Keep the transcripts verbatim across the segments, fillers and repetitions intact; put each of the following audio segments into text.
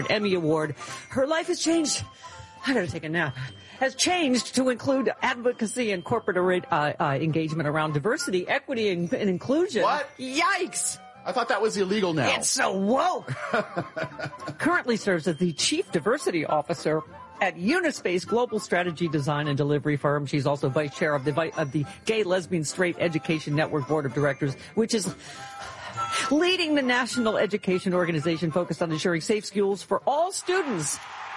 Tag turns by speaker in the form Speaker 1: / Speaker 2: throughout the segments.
Speaker 1: Emmy Award. Her life has changed. I gotta take a nap. Has changed to include advocacy and corporate uh, uh, engagement around diversity, equity, and, and inclusion.
Speaker 2: What?
Speaker 1: Yikes!
Speaker 2: I thought that was illegal now.
Speaker 1: It's so woke. Currently serves as the Chief Diversity Officer at Unispace Global Strategy Design and Delivery Firm. She's also vice chair of the of the Gay, Lesbian, Straight Education Network Board of Directors, which is leading the national education organization focused on ensuring safe schools for all students.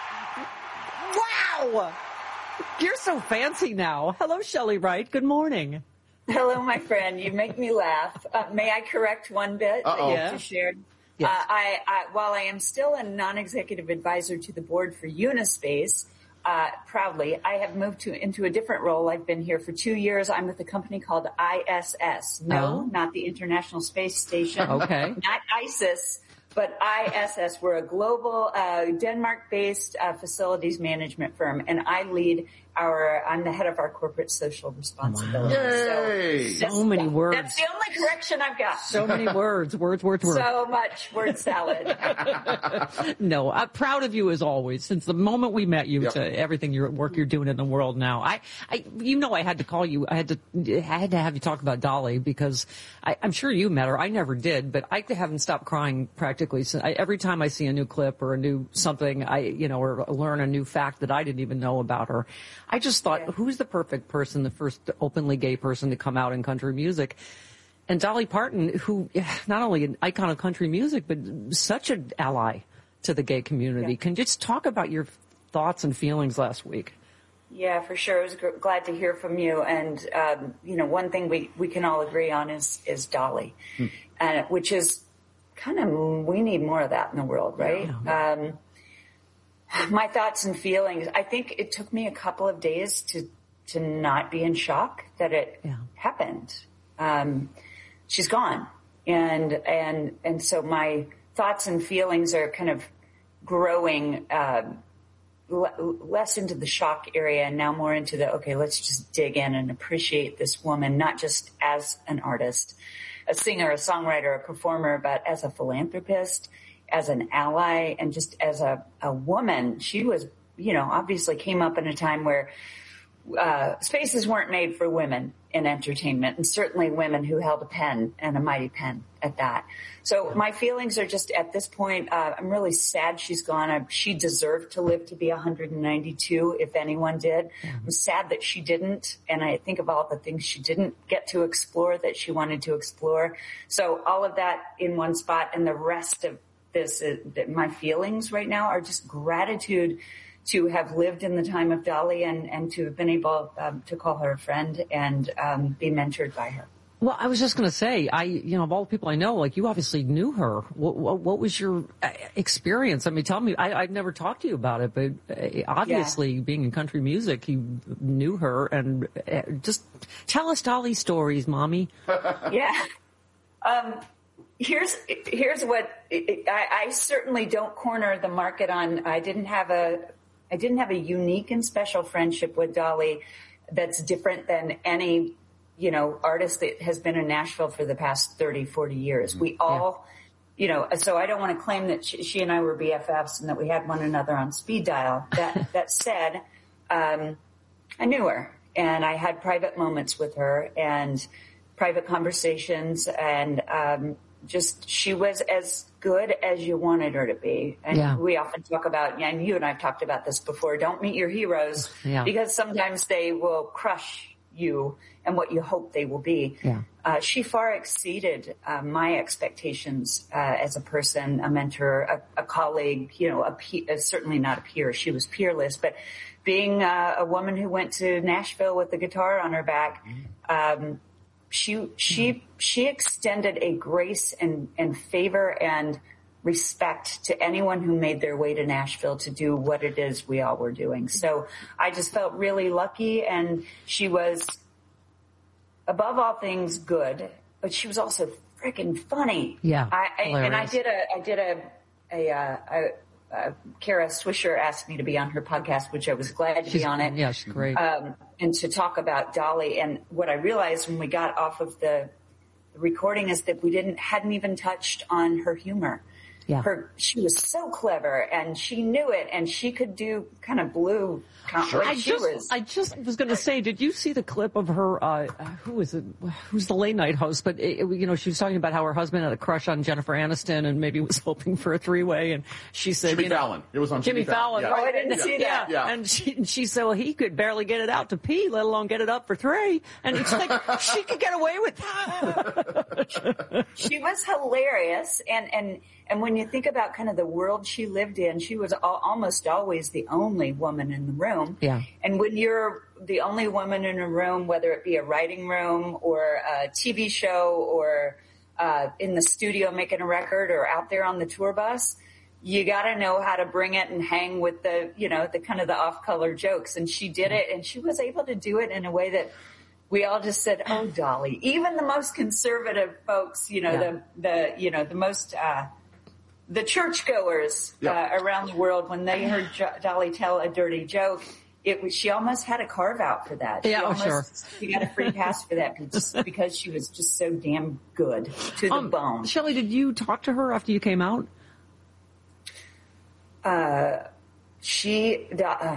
Speaker 1: Wow! You're so fancy now. Hello, Shelley Wright. Good morning.
Speaker 3: Hello, my friend. You make me laugh. Uh, may I correct one bit
Speaker 2: Uh-oh.
Speaker 3: that you
Speaker 1: Yeah.
Speaker 3: just shared?
Speaker 1: Yes.
Speaker 3: Uh, I, I, while I am still a non-executive advisor to the board for Unispace, uh, proudly, I have moved to into a different role. I've been here for two years. I'm with a company called I S S. No,
Speaker 1: Oh.
Speaker 3: not the International Space Station.
Speaker 1: Okay.
Speaker 3: Not ISIS, but I S S. We're a global, uh, Denmark-based uh, facilities management firm, and I lead our, I'm the head of our corporate social responsibility.
Speaker 2: Yay!
Speaker 3: So,
Speaker 1: So many words.
Speaker 3: That's the only correction I've got.
Speaker 1: So many words. Words, words, words.
Speaker 3: So much word salad.
Speaker 1: No, I'm proud of you as always. Since the moment we met you
Speaker 2: Yep.
Speaker 1: to everything your work you're doing in the world now. I, I, you know, I had to call you. I had to, I had to have you talk about Dolly because I, I'm sure you met her. I never did, but I haven't stopped crying practically. Since I, every time I see a new clip or a new something, I, you know, or learn a new fact that I didn't even know about her. I just thought,
Speaker 3: Yeah.
Speaker 1: who's the perfect person, the first openly gay person to come out in country music? And Dolly Parton, who not only an icon of country music, but such an ally to the gay community.
Speaker 3: Yeah.
Speaker 1: Can you just talk about your thoughts and feelings last week?
Speaker 3: Yeah, for sure. I was g- glad to hear from you. And, um, you know, one thing we, we can all agree on is, is Dolly, hmm. and which is kind of, we need more of that in the world, right?
Speaker 1: Yeah.
Speaker 3: Um, my thoughts and feelings, I think it took me a couple of days to, to not be in shock that it
Speaker 1: Yeah.
Speaker 3: happened. Um, she's gone. And, and, and so my thoughts and feelings are kind of growing, uh, l- less into the shock area and now more into the, okay, let's just dig in and appreciate this woman, not just as an artist, a singer, a songwriter, a performer, but as a philanthropist, as an ally, and just as a, a woman. She was, you know, obviously came up in a time where uh, spaces weren't made for women in entertainment, and certainly women who held a pen, and a mighty pen at that. So my feelings are just at this point, uh, I'm really sad she's gone. I, she deserved to live to be one hundred ninety-two, if anyone did. I'm sad that she didn't, and I think of all the things she didn't get to explore that she wanted to explore. So all of that in one spot, and the rest of this, uh, my feelings right now are just gratitude to have lived in the time of Dolly and, and to have been able um, to call her a friend and um, be mentored by her.
Speaker 1: Well, I was just going to say, I, you know, of all the people I know, like you obviously knew her. What, what, what was your uh, experience? I mean, tell me, I, I've never talked to you about it, but uh, obviously yeah. being in country music, you knew her, and uh, just tell us Dolly stories, Mommy.
Speaker 3: Yeah. Um, here's, here's what, I, I certainly don't corner the market on, I didn't have a, I didn't have a unique and special friendship with Dolly that's different than any, you know, artist that has been in Nashville for the past thirty, forty years. We all, yeah. you know, so I don't want to claim that she, she and I were B F Fs and that we had one another on speed dial. That, that said, um, I knew her and I had private moments with her and private conversations, and, um, just, she was as good as you wanted her to be. And
Speaker 1: yeah.
Speaker 3: we often talk about, and you and I've talked about this before, don't meet your heroes
Speaker 1: yeah.
Speaker 3: because sometimes they will crush you and what you hope they will be.
Speaker 1: Yeah.
Speaker 3: Uh, she far exceeded uh, my expectations uh, as a person, a mentor, a, a colleague, you know, a pe- uh, certainly not a peer. She was peerless, but being uh, a woman who went to Nashville with a guitar on her back, um, she she she extended a grace and, and favor and respect to anyone who made their way to Nashville to do what it is we all were doing. So I just felt really lucky, and she was above all things good, but she was also freaking funny.
Speaker 1: Yeah,
Speaker 3: I, I and I did a I did a a, a, a, a Kara Swisher asked me to be on her podcast, which I was glad to
Speaker 1: she's,
Speaker 3: be on it.
Speaker 1: Yeah, she's great.
Speaker 3: Um, and to talk about Dolly. And what I realized when we got off of the recording is that we didn't hadn't even touched on her humor.
Speaker 1: Yeah.
Speaker 3: her, she was so clever and she knew it and she could do kind of blue.
Speaker 2: Sure.
Speaker 3: Like
Speaker 1: I
Speaker 3: she
Speaker 1: just,
Speaker 3: was,
Speaker 1: I just was going to say, did you see the clip of her, uh, who is it, who's the late night host? But, it, you know, she was talking about how her husband had a crush on Jennifer Aniston and maybe was hoping for a three-way. And she said,
Speaker 2: Jimmy
Speaker 1: you know,
Speaker 2: Fallon. It was on
Speaker 1: Jimmy,
Speaker 2: Jimmy
Speaker 1: Fallon.
Speaker 2: Fallon.
Speaker 3: Oh,
Speaker 1: Right?
Speaker 3: I didn't see that.
Speaker 2: Yeah.
Speaker 1: And she, and she said, well, he could barely get it out to pee, let alone get it up for three. And it's like, she could get away with that.
Speaker 3: she was hilarious. And, and, and when you think about kind of the world she lived in, she was al- almost always the only woman in the room.
Speaker 1: Yeah.
Speaker 3: And when you're the only woman in a room, whether it be a writing room or a T V show or uh, in the studio making a record or out there on the tour bus, you got to know how to bring it and hang with the, you know, the kind of the off-color jokes. And she did it, and she was able to do it in a way that we all just said, "Oh, Dolly." Even the most conservative folks, you know,
Speaker 1: Yeah.
Speaker 3: the the you know the most uh, the churchgoers
Speaker 2: Yeah.
Speaker 3: uh, around the world, when they heard jo- Dolly tell a dirty joke, it was, she almost had a carve out for that.
Speaker 1: Yeah,
Speaker 3: she
Speaker 1: oh,
Speaker 3: almost,
Speaker 1: sure.
Speaker 3: She got a free pass for that just because she was just so damn good to the
Speaker 1: Um,
Speaker 3: bone.
Speaker 1: Shelley, did you talk to her after you came out?
Speaker 3: She, uh,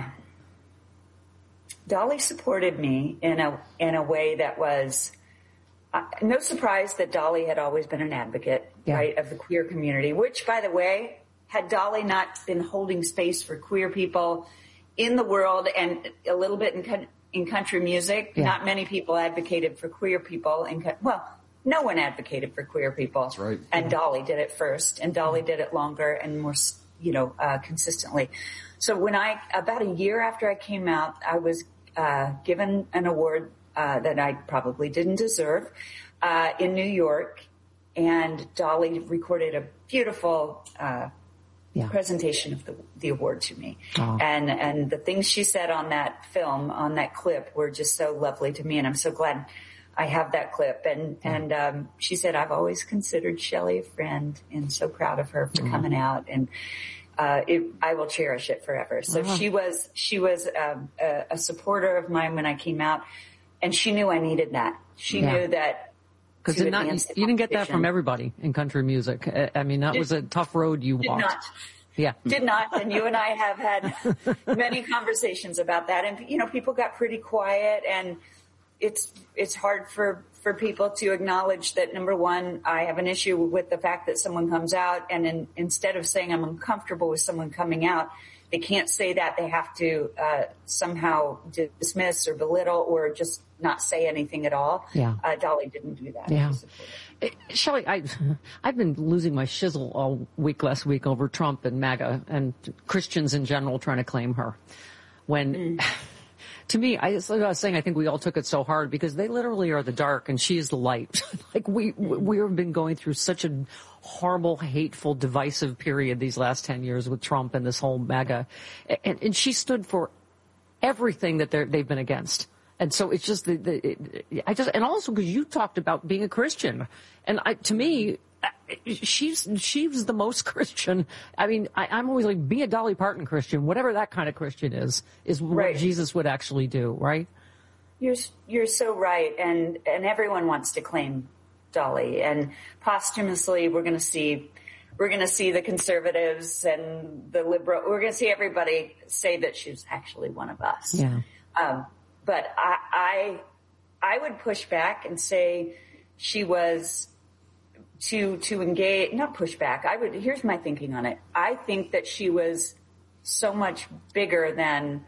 Speaker 3: Dolly supported me in a in a way that was uh, no surprise that Dolly had always been an advocate,
Speaker 1: Yeah.
Speaker 3: right, of the queer community. Which, by the way, had Dolly not been holding space for queer people in the world and a little bit in co- in country music,
Speaker 1: Yeah.
Speaker 3: not many people advocated for queer people. In co- well, no one advocated for queer people.
Speaker 2: That's right.
Speaker 3: And Dolly did it first, and Dolly did it longer and more, you know, uh, consistently. So when I, about a year after I came out, I was uh, given an award uh, that I probably didn't deserve uh, in New York, and Dolly recorded a beautiful uh,
Speaker 1: Yeah.
Speaker 3: presentation of the, the award to me.
Speaker 1: Oh.
Speaker 3: And and the things she said on that film, on that clip, were just so lovely to me, and I'm so glad I have that clip. And and um, she said, "I've always considered Shelley a friend, and so proud of her for
Speaker 1: Oh.
Speaker 3: coming out, and uh, it, I will cherish it forever." So
Speaker 1: Wow.
Speaker 3: she was she was um, a, a supporter of mine when I came out, and she knew I needed that. She
Speaker 1: Yeah.
Speaker 3: knew that.
Speaker 1: Because
Speaker 3: to
Speaker 1: you
Speaker 3: advance the
Speaker 1: didn't get that
Speaker 3: competition.
Speaker 1: from everybody in country music. I, I mean, that
Speaker 3: Did-
Speaker 1: was a tough road you
Speaker 3: Did
Speaker 1: walked.
Speaker 3: not.
Speaker 1: Yeah.
Speaker 3: Did not, and you and I have had many conversations about that. And you know, people got pretty quiet, and it's it's hard for for people to acknowledge that, number one, I have an issue with the fact that someone comes out, and in, instead of saying I'm uncomfortable with someone coming out, they can't say that. They have to uh, somehow dismiss or belittle or just not say anything at all.
Speaker 1: Yeah.
Speaker 3: Uh, Dolly didn't do that.
Speaker 1: Yeah.
Speaker 3: She supported.
Speaker 1: Eh, Shelley, I, I've been losing my shizzle all week last week over Trump and MAGA and Christians in general trying to claim her. When, to me, I, as I was saying, I think we all took it so hard because they literally are the dark and she is the light. Like we, we have been going through such a horrible, hateful, divisive period these last ten years with Trump and this whole MAGA. And, and she stood for everything that they're, they've been against. And so it's just the, the it, I just, and also because you talked about being a Christian, and I, to me, she's she's the most Christian. I mean, I, I'm always like, be a Dolly Parton Christian, whatever that kind of Christian is, is what
Speaker 3: Right.
Speaker 1: Jesus would actually do, right?
Speaker 3: You're you're so right, and and everyone wants to claim Dolly, and posthumously we're going to see we're going to see the conservatives and the liberal. We're going to see everybody say that she's actually one of us.
Speaker 1: Yeah.
Speaker 3: Um, but I, I I would push back and say she was to to engage, not push back. I would. Here's my thinking on it. I think that she was so much bigger than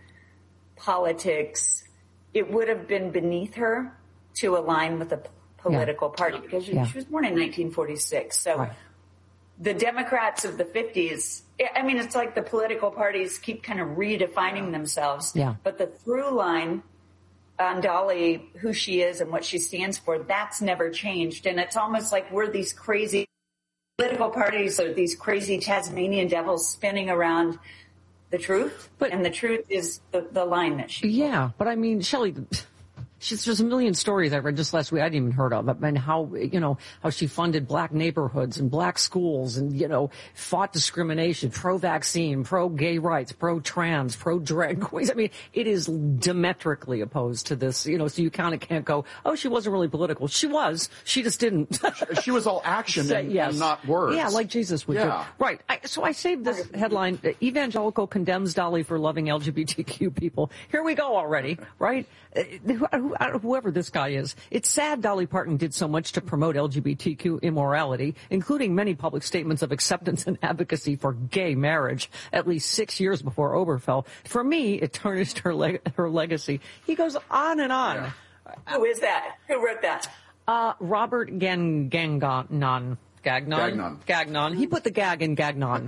Speaker 3: politics. It would have been beneath her to align with a p- political party because she,
Speaker 1: Yeah.
Speaker 3: she was born in nineteen forty-six. So
Speaker 1: Right.
Speaker 3: the Democrats of the fifties, I mean, it's like the political parties keep kind of redefining themselves.
Speaker 1: Yeah.
Speaker 3: But the through line on Dolly, who she is and what she stands for, that's never changed. And it's almost like we're these crazy political parties or these crazy Tasmanian devils spinning around the truth.
Speaker 1: But-
Speaker 3: and the truth is the, the line that she
Speaker 1: Yeah, but I mean, Shelley, She's, there's a million stories I read just last week I didn't even heard of. And how, you know, how she funded black neighborhoods and black schools and, you know, fought discrimination, pro-vaccine, pro-gay rights, pro-trans, pro-drag queens. I mean, it is diametrically opposed to this, you know, so you kind of can't go, oh, she wasn't really political. She was. She just didn't.
Speaker 2: She was all action
Speaker 1: Say,
Speaker 2: and,
Speaker 1: yes.
Speaker 2: and not words.
Speaker 1: Yeah, like Jesus would
Speaker 2: yeah.
Speaker 1: do. Right. I, so I saved this headline, Evangelical condemns Dolly for loving L G B T Q people. Here we go already, right? Whoever this guy is. It's sad Dolly Parton did so much to promote L G B T Q immorality, including many public statements of acceptance and advocacy for gay marriage, at least six years before Obergefell. For me, it tarnished her leg- her legacy. He goes on and on.
Speaker 3: Yeah. Who is that? Who wrote that?
Speaker 1: Uh, Robert Gang- Gagnon. Gagnon?
Speaker 2: Gagnon.
Speaker 1: Gagnon. He put the gag in Gagnon.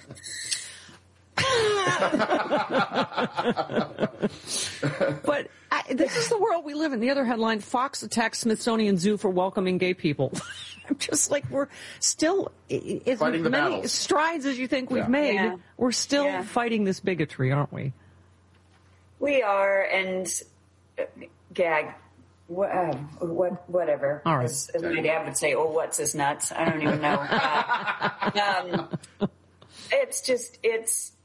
Speaker 1: But I, this is the world we live in. The other headline, Fox attacks Smithsonian Zoo for welcoming gay people. I'm just like, we're still, as
Speaker 2: fighting the
Speaker 1: many
Speaker 2: battles.
Speaker 1: strides as you think we've
Speaker 2: yeah.
Speaker 1: made,
Speaker 3: yeah.
Speaker 1: we're still
Speaker 3: yeah.
Speaker 1: fighting this bigotry, aren't we?
Speaker 3: We are, and uh, gag. What, uh, what, whatever.
Speaker 1: All right.
Speaker 3: As, as my dad would say, oh, what's his nuts? I don't even know. Uh, um, it's just, it's,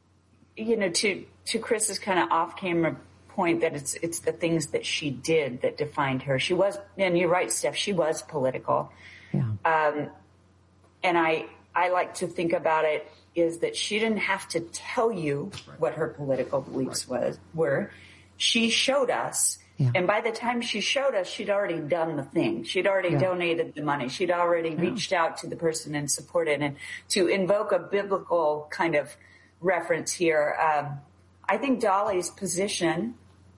Speaker 3: you know, to, to Chris's kind of off-camera point that it's, it's the things that she did that defined her. She was, and you're right, Steph, she was political.
Speaker 1: Yeah.
Speaker 3: Um, and I, I like to think about it is that she didn't have to tell you right. what her political beliefs right. was, were. She showed us. Yeah. And by the time she showed us, she'd already done the thing. She'd already yeah. donated the money. She'd already yeah. reached out to the person and supported. And to invoke a biblical kind of reference here, um, I think Dolly's position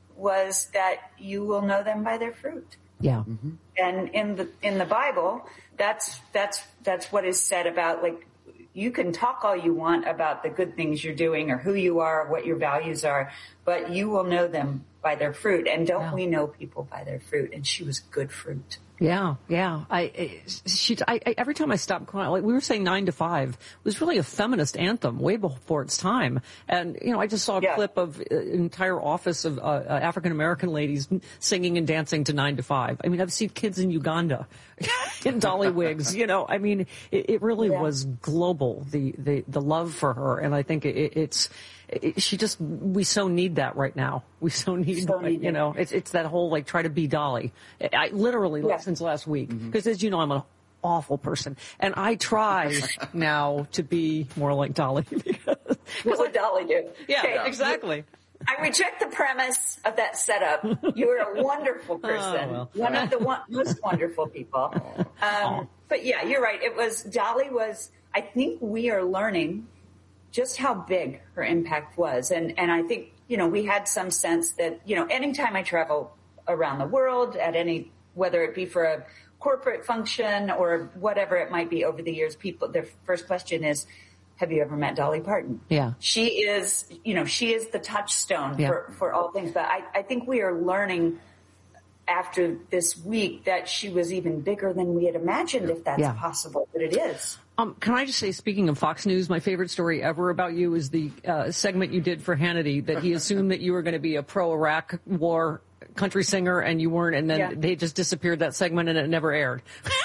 Speaker 3: was that you will know them by their fruit.
Speaker 1: Yeah.
Speaker 3: Mm-hmm. And in the in the Bible, that's that's that's what is said about, like, you can talk all you want about the good things you're doing or who you are, what your values are, but you will know them by their fruit. And don't yeah. we know people by their fruit? And she was good fruit.
Speaker 1: Yeah, yeah. I, she, I, I, every time I stopped crying, like we were saying, Nine to Five it was really a feminist anthem way before its time. And you know, I just saw a yeah. clip of an entire office of uh, African American ladies singing and dancing to Nine to Five. I mean, I've seen kids in Uganda in dolly wigs. You know, I mean, it, it really yeah. was global. The, the the love for her, and I think it, it's. It, she just, we so need that right now. We so need,
Speaker 3: so
Speaker 1: like,
Speaker 3: need
Speaker 1: you know, it's it's that whole, like, try to be Dolly. I literally, yeah. since last week, because mm-hmm. as you know, I'm an awful person. And I try now to be more like Dolly. Because,
Speaker 3: what would Dolly do?
Speaker 1: Yeah,
Speaker 3: okay.
Speaker 1: exactly.
Speaker 3: I reject the premise of that setup. You are a wonderful person. Oh, well. One of the one, most wonderful people. Um, but yeah, you're right. It was, Dolly was, I think we are learning just how big her impact was. And, and I think, you know, we had some sense that, you know, anytime I travel around the world at any, whether it be for a corporate function or whatever it might be over the years, people, their first question is, have you ever met Dolly Parton?
Speaker 1: Yeah.
Speaker 3: She is, you know, she is the touchstone
Speaker 1: yeah.
Speaker 3: for, for all things. But I, I think we are learning after this week that she was even bigger than we had imagined, if that's
Speaker 1: yeah.
Speaker 3: possible, but it is.
Speaker 1: Um, can I just say, speaking of Fox News, my favorite story ever about you is the uh, segment you did for Hannity, that he assumed that you were going to be a pro-Iraq war country singer and you weren't, and then yeah. they just disappeared that segment and it never aired.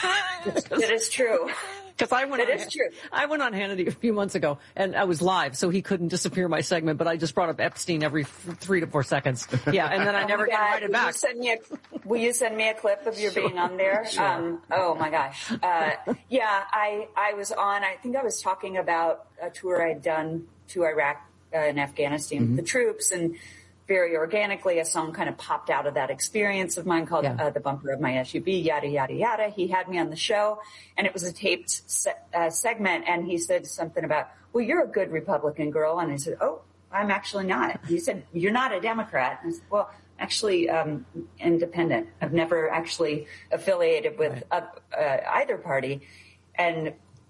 Speaker 3: That is true.
Speaker 1: Because I went,
Speaker 3: that
Speaker 1: on,
Speaker 3: is true.
Speaker 1: I went on Hannity a few months ago, and I was live, so he couldn't disappear my segment, but I just brought up Epstein every f- three to four seconds. Yeah, and then I never got invited back.
Speaker 3: You send me a, will you send me a clip of your sure. being on there?
Speaker 1: Sure. Um,
Speaker 3: oh, my gosh. Uh, yeah, I, I was on, I think I was talking about a tour I'd done to Iraq uh, and Afghanistan mm-hmm. with the troops, and very organically, a song kind of popped out of that experience of mine called yeah. uh, The Bumper of My S U V, yada, yada, yada. He had me on the show, and it was a taped se- uh, segment, and he said something about, well, you're a good Republican girl. And I said, oh, I'm actually not. He said, you're not a Democrat. And I said, well, actually um, independent. I've never actually affiliated with
Speaker 1: right.
Speaker 3: uh, uh, either party. And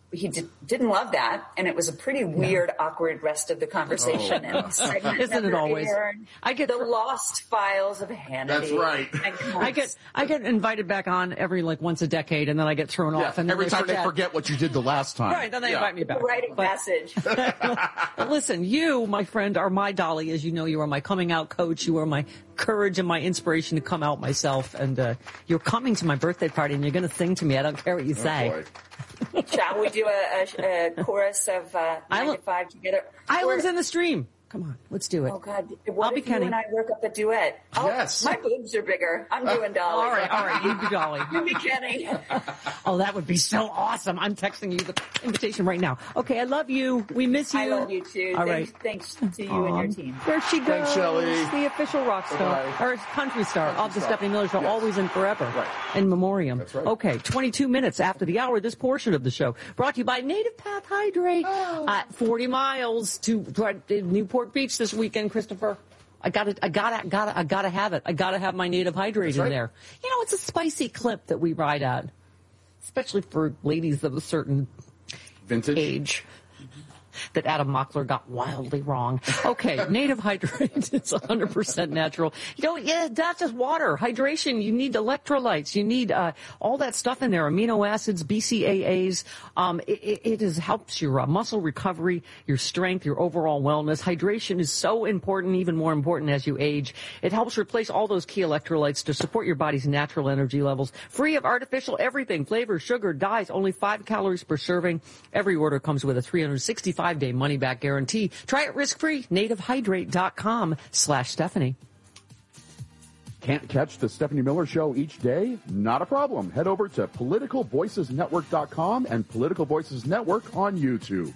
Speaker 3: he did, didn't love that, and it was a pretty weird, yeah. awkward rest of the conversation.
Speaker 2: Oh,
Speaker 3: and segment
Speaker 1: Isn't it always?
Speaker 3: Aired,
Speaker 1: I get
Speaker 3: the lost files of Hannity.
Speaker 2: That's right.
Speaker 1: I get I get invited back on every like once a decade, and then I get thrown
Speaker 2: yeah,
Speaker 1: off. And
Speaker 2: every
Speaker 1: they
Speaker 2: time
Speaker 1: forget.
Speaker 2: they forget what you did the last time.
Speaker 1: Right, then they
Speaker 2: yeah.
Speaker 1: invite me back.
Speaker 3: Writing
Speaker 1: but,
Speaker 3: message.
Speaker 1: but listen, you, my friend, are my Dolly. As you know, you are my coming out coach. You are my courage and my inspiration to come out myself. And uh, you're coming to my birthday party, and you're going to sing to me. I don't care what you
Speaker 2: Oh,
Speaker 1: say.
Speaker 2: boy.
Speaker 3: Shall we do a, a, a chorus of uh, nine
Speaker 1: Island,
Speaker 3: to five together?
Speaker 1: Islands in the Stream. Come on, let's do it.
Speaker 3: Oh, God. What
Speaker 1: I'll
Speaker 3: if
Speaker 1: be
Speaker 3: you
Speaker 1: Kenny.
Speaker 3: and I work up a duet? Oh,
Speaker 2: Yes.
Speaker 3: My boobs are bigger. I'm doing Dolly.
Speaker 1: All right, all right, you be Dolly.
Speaker 3: You be Kenny.
Speaker 1: Oh, that would be so awesome. I'm texting you the invitation right now. Okay, I love you. We miss you.
Speaker 3: I love you, too.
Speaker 1: All
Speaker 3: thanks,
Speaker 1: right.
Speaker 3: thanks to you and your team.
Speaker 1: There she goes.
Speaker 2: Thanks, Shelley.
Speaker 1: The official rock star.
Speaker 2: Bye-bye.
Speaker 1: Or country star
Speaker 2: Country
Speaker 1: of the
Speaker 2: star.
Speaker 1: Stephanie Miller Show,
Speaker 2: Yes.
Speaker 1: always and forever.
Speaker 2: Right.
Speaker 1: In memoriam.
Speaker 2: That's right.
Speaker 1: Okay, twenty-two minutes after the hour, this portion of the show brought to you by Native Path Hydrate.
Speaker 2: Oh.
Speaker 1: Uh, forty miles to, to Newport Beach this weekend, Christopher. I gotta, I gotta, gotta, I gotta have it. I gotta have my Native Hydrate in
Speaker 2: right.
Speaker 1: there. You know, it's a spicy clip that we ride at, especially for ladies of a certain
Speaker 2: Vintage.
Speaker 1: age. That Adam Mockler got wildly wrong. Okay, Native Hydrate, it's one hundred percent natural. You know, yeah, not just water. Hydration, you need electrolytes. You need uh, all that stuff in there, amino acids, B C A As. Um, it, it is, helps your uh, muscle recovery, your strength, your overall wellness. Hydration is so important, even more important as you age. It helps replace all those key electrolytes to support your body's natural energy levels. Free of artificial everything, flavor, sugar, dyes, only five calories per serving. Every order comes with a three hundred sixty-five day money-back guarantee. Try it risk-free. nativehydrate.com slash Stephanie.
Speaker 2: Can't catch the Stephanie Miller Show each day? Not a problem. Head over to political voices network dot com and Political Voices Network on YouTube.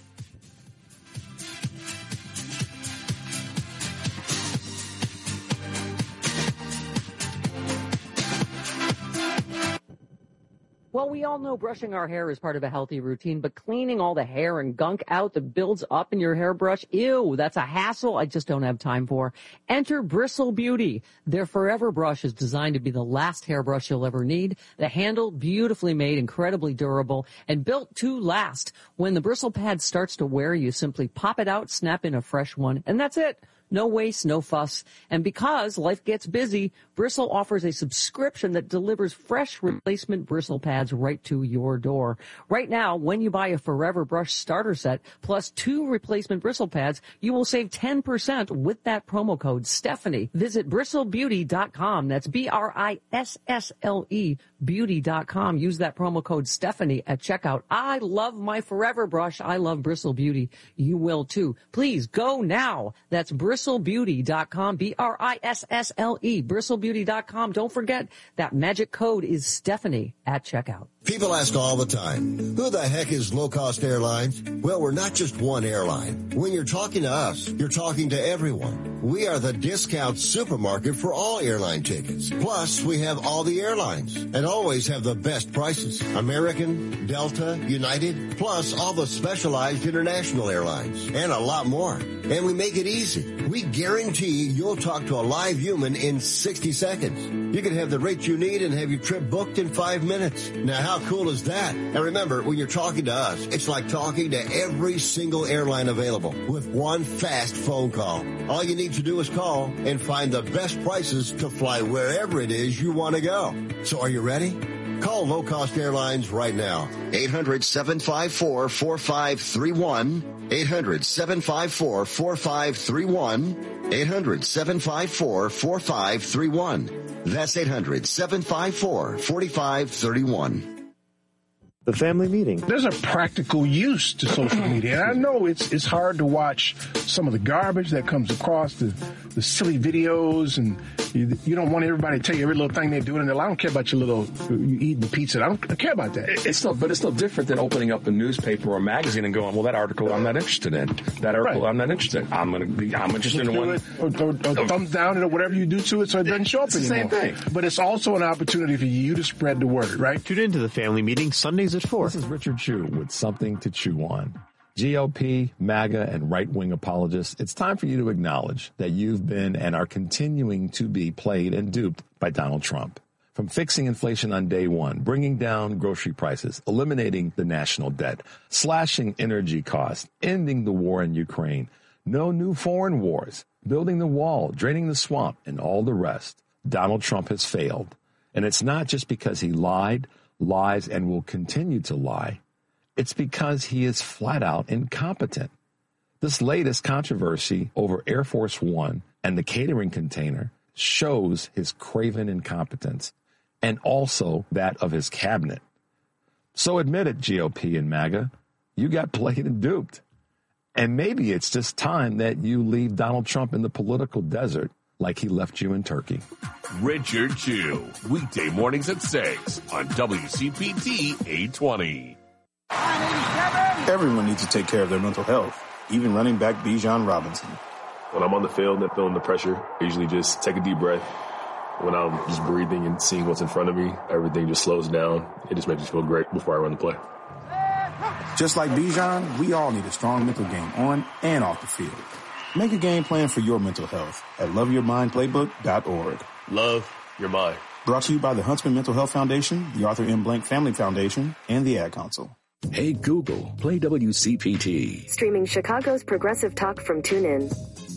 Speaker 1: Well, we all know brushing our hair is part of a healthy routine, but cleaning all the hair and gunk out that builds up in your hairbrush, ew, that's a hassle I just don't have time for. Enter Bristle Beauty. Their Forever brush is designed to be the last hairbrush you'll ever need. The handle, beautifully made, incredibly durable, and built to last. When the bristle pad starts to wear, you simply pop it out, snap in a fresh one, and that's it. No waste, no fuss. And because life gets busy, Bristle offers a subscription that delivers fresh replacement bristle pads right to your door. Right now, when you buy a Forever Brush starter set plus two replacement bristle pads, you will save ten percent with that promo code Stephanie. Visit bristle beauty dot com. That's B R I S S L E beauty dot com. Use that promo code Stephanie at checkout. I love my Forever Brush. I love Bristle Beauty. You will too. Please go now. That's bristle beauty dot com. B R I S S L E. bristle beauty dot com. Don't forget that magic code is Stephanie at checkout.
Speaker 4: People ask all the time, who the heck is Low Cost Airlines? Well, we're not just one airline. When you're talking to us, you're talking to everyone. We are the discount supermarket for all airline tickets. Plus, we have all the airlines and always have the best prices. American, Delta, United, plus all the specialized international airlines and a lot more. And we make it easy. We guarantee you'll talk to a live human in sixty seconds. You can have the rate you need and have your trip booked in five minutes. Now, how cool is that? And remember, when you're talking to us, it's like talking to every single airline available with one fast phone call. All you need to do is call and find the best prices to fly wherever it is you want to go. So are you ready? Call Low Cost Airlines right now. eight hundred, seven five four, four five three one. eight hundred, seven five four, four five three one. eight hundred, seven five four, four five three one. That's eight hundred, seven five four, four five three one.
Speaker 5: The family meeting.
Speaker 6: There's a practical use to social media. And I know it's it's hard to watch some of the garbage that comes across, the, the silly videos, and you, you don't want everybody to tell you every little thing they're doing. And I don't care about your little, you eating the pizza. I don't I care about that.
Speaker 7: It's still, but it's still different than opening up a newspaper or a magazine and going, well, that article I'm not interested in. That article
Speaker 6: Right.
Speaker 7: I'm not interested in. I'm going to be, I'm interested in one.
Speaker 6: Or, or, or thumbs down it or whatever you do to it so it doesn't show up
Speaker 7: It's the
Speaker 6: anymore.
Speaker 7: same thing.
Speaker 6: But it's also an opportunity for you to spread the word, right?
Speaker 5: Tune into the family meeting Sundays at four.
Speaker 8: This is Richard Chew with something to chew on. G O P, MAGA, and right-wing apologists, it's time for you to acknowledge that you've been and are continuing to be played and duped by Donald Trump. From fixing inflation on day one, bringing down grocery prices, eliminating the national debt, slashing energy costs, ending the war in Ukraine, no new foreign wars, building the wall, draining the swamp, and all the rest, Donald Trump has failed. And it's not just because he lied, lies, and will continue to lie. It's because he is flat out incompetent. This latest controversy over Air Force One and the catering container shows his craven incompetence, and also that of his cabinet. So admit it, G O P and MAGA, you got played and duped. And maybe it's just time that you leave Donald Trump in the political desert like he left you in Turkey.
Speaker 9: Richard Chew, weekday mornings at six on W C P T eight twenty.
Speaker 10: Everyone needs to take care of their mental health, even running back Bijan Robinson.
Speaker 11: When I'm on the field and feeling the pressure, I usually just take a deep breath. When I'm just breathing and seeing what's in front of me, everything just slows down. It just makes me feel great before I run the play.
Speaker 10: Just like Bijan, we all need a strong mental game on and off the field. Make a game plan for your mental health at love your mind playbook dot org.
Speaker 11: Love your mind.
Speaker 10: Brought to you by the Huntsman Mental Health Foundation, the Arthur M. Blank Family Foundation, and the Ad Council.
Speaker 12: Hey, Google, play W C P T.
Speaker 13: Streaming Chicago's progressive talk from TuneIn.